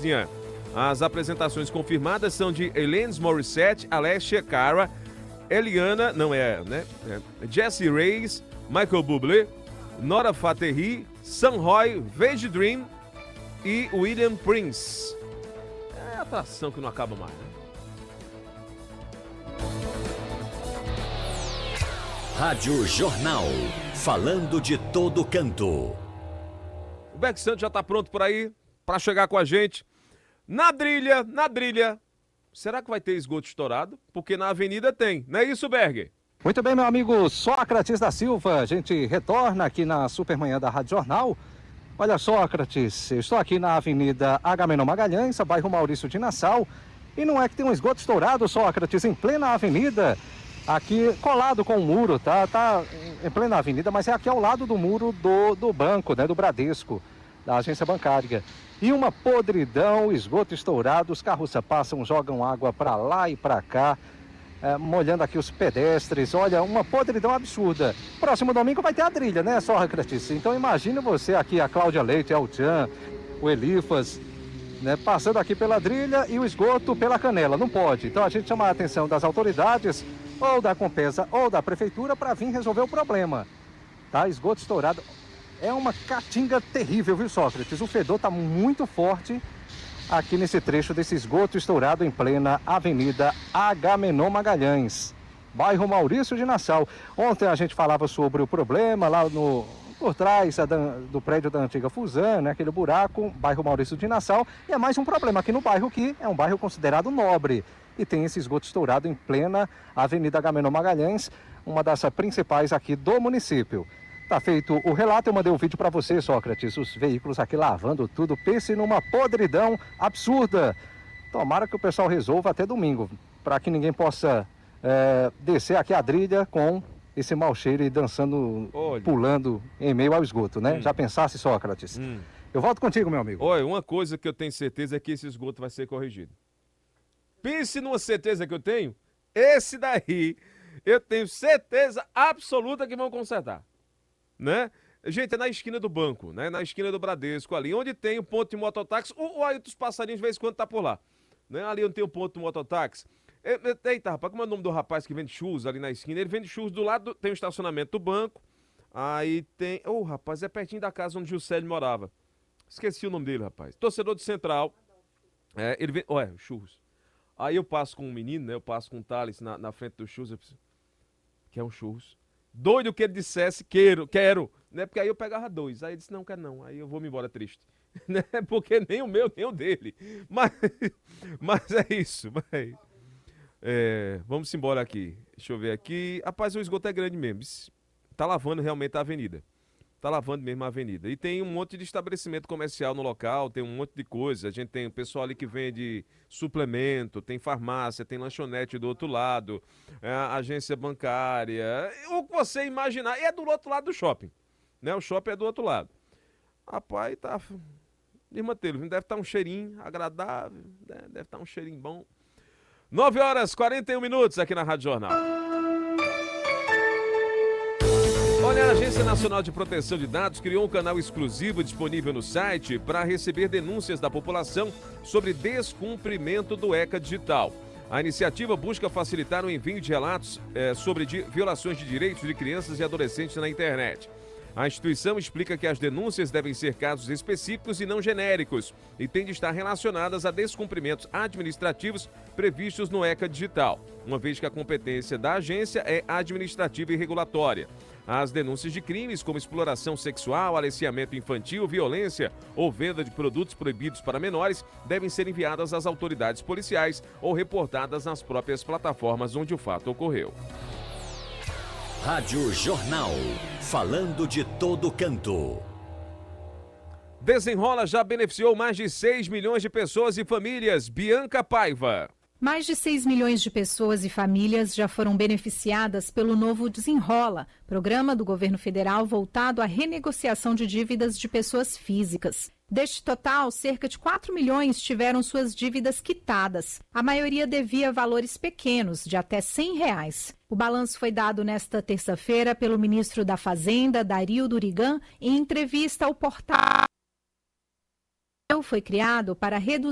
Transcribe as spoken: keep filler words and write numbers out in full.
Disney. As apresentações confirmadas são de Alanis Morissette, Alessia Cara, Eliana, não é, né? É, Jessie Reyes, Michael Bublé, Nora Fatehi, Sam Roy, Vage Dream e William Prince. É atração que não acaba mais, né? Rádio Jornal, falando de todo canto. O Beck Santos já tá pronto por aí para chegar com a gente. Na Drilha, na Drilha. Será que vai ter esgoto estourado? Porque na avenida tem, não é isso, Berger? Muito bem, meu amigo Sócrates da Silva. A gente retorna aqui na Supermanhã da Rádio Jornal. Olha, Sócrates, eu estou aqui na Avenida Agamenon Magalhães, bairro Maurício de Nassau. E não é que tem um esgoto estourado, Sócrates, em plena avenida. Aqui colado com o muro, tá? Tá em plena avenida, mas é aqui ao lado do muro do, do banco, né? Do Bradesco, da agência bancária. E uma podridão, esgoto estourado, os carros passam, jogam água para lá e para cá, é, molhando aqui os pedestres. Olha, uma podridão absurda. Próximo domingo vai ter a Drilha, né, Sócrates? Então imagine você aqui, a Cláudia Leite, El Tchan, o Elifas, né, passando aqui pela Drilha e o esgoto pela Canela. Não pode. Então a gente chama a atenção das autoridades, ou da Compesa ou da Prefeitura, para vir resolver o problema. Tá? Esgoto estourado. É uma caatinga terrível, viu, Sócrates? O fedor está muito forte aqui nesse trecho desse esgoto estourado em plena Avenida Agamenon Magalhães, bairro Maurício de Nassau. Ontem a gente falava sobre o problema lá no, por trás da, do prédio da antiga Fusan, né? Aquele buraco, bairro Maurício de Nassau. E é mais um problema aqui no bairro, que é um bairro considerado nobre. E tem esse esgoto estourado em plena Avenida Agamenon Magalhães, uma das principais aqui do município. Tá feito o relato, eu mandei um vídeo para você, Sócrates. Os veículos aqui lavando tudo, pense numa podridão absurda. Tomara que o pessoal resolva até domingo, para que ninguém possa é, descer aqui a Drilha com esse mau cheiro e dançando, Olha. pulando em meio ao esgoto, né? Hum. Já pensasse, Sócrates? Hum. Eu volto contigo, meu amigo. Olha, uma coisa que eu tenho certeza é que esse esgoto vai ser corrigido. Pense numa certeza que eu tenho, esse daí, eu tenho certeza absoluta que vão consertar, né? Gente, é na esquina do banco, né? Na esquina do Bradesco ali, onde tem o ponto de mototáxi, o, o Ailton dos Passarinhos de vez em quando tá por lá, né? Ali onde tem o ponto de mototáxi. Eita, rapaz, como é o nome do rapaz que vende churros ali na esquina? Ele vende churros do lado, do, tem o estacionamento do banco, aí tem... Ô, oh, rapaz, é pertinho da casa onde o Juscelio morava. Esqueci o nome dele, rapaz. Torcedor de Central. É, ele vende... Ué, churros. Aí eu passo com um menino, né? Eu passo com o Thales na, na frente do churros. Eu preciso... Quer um churros? Doido que ele dissesse, quero, quero. Né? Porque aí eu pegava dois. Aí ele disse, não, quero não. Aí eu vou me embora triste. Né? Porque nem o meu, nem o dele. Mas, mas é isso. Mas, é, vamos embora aqui. Deixa eu ver aqui. Rapaz, o esgoto é grande mesmo. Tá lavando realmente a avenida. Tá lavando mesmo a avenida. E tem um monte de estabelecimento comercial no local, tem um monte de coisa. A gente tem o pessoal ali que vende suplemento, tem farmácia, tem lanchonete do outro lado, é, agência bancária, o que você imaginar. E é do outro lado do shopping, né? O shopping é do outro lado. Rapaz, tá... Irmã Telo, deve estar um cheirinho agradável, né? Deve estar um cheirinho bom. nove horas e quarenta e um minutos aqui na Rádio Jornal. Olha, a Agência Nacional de Proteção de Dados criou um canal exclusivo disponível no site para receber denúncias da população sobre descumprimento do ECA digital. A iniciativa busca facilitar o envio de relatos eh, sobre de, violações de direitos de crianças e adolescentes na internet. A instituição explica que as denúncias devem ser casos específicos e não genéricos e têm de estar relacionadas a descumprimentos administrativos previstos no ECA digital, uma vez que a competência da agência é administrativa e regulatória. As denúncias de crimes como exploração sexual, aliciamento infantil, violência ou venda de produtos proibidos para menores devem ser enviadas às autoridades policiais ou reportadas nas próprias plataformas onde o fato ocorreu. Rádio Jornal, falando de todo canto. Desenrola já beneficiou mais de seis milhões de pessoas e famílias. Bianca Paiva. Mais de seis milhões de pessoas e famílias já foram beneficiadas pelo novo Desenrola, programa do governo federal voltado à renegociação de dívidas de pessoas físicas. Deste total, cerca de quatro milhões tiveram suas dívidas quitadas. A maioria devia valores pequenos, de até cem reais. O balanço foi dado nesta terça-feira pelo ministro da Fazenda, Dario Durigan, em entrevista ao portal. Foi criado para reduzir